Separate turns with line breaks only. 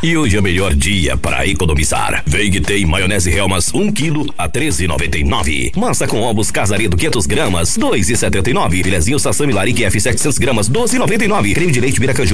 E hoje é o melhor dia para economizar. Vem que tem maionese Hellmann's 1 kg a 13,99. Massa com ovos Casaredo 500 gramas, 2,79. Filezinho Sassami Larique F 700 gramas, 12,99. Creme de leite Biracaju